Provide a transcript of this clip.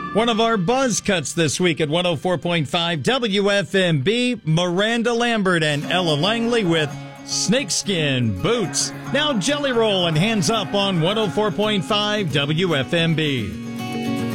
One of our buzz cuts this week at 104.5 WFMB, Miranda Lambert and Ella Langley with Snakeskin Boots. Now Jelly Roll and Hands Up on 104.5 WFMB.